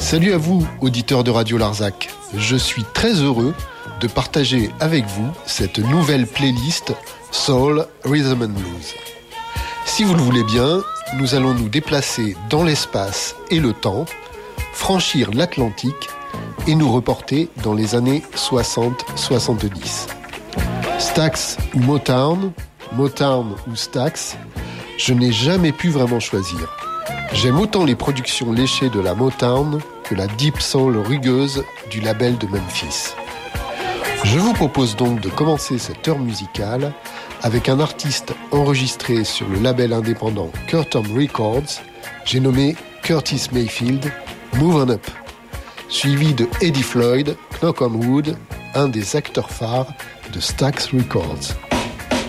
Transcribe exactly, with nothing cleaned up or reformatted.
Salut à vous, auditeurs de Radio Larzac. Je suis très heureux de partager avec vous cette nouvelle playlist Soul, Rhythm and Blues. Si vous le voulez bien, nous allons nous déplacer dans l'espace et le temps, franchir l'Atlantique et nous reporter dans les années soixante soixante-dix. Stax ou Motown, Motown ou Stax, je n'ai jamais pu vraiment choisir. J'aime autant les productions léchées de la Motown que la deep soul rugueuse du label de Memphis. Je vous propose donc de commencer cette heure musicale avec un artiste enregistré sur le label indépendant Curtom Records, j'ai nommé Curtis Mayfield, Move On Up, suivi de Eddie Floyd, Knock on Wood, un des acteurs phares de Stax Records.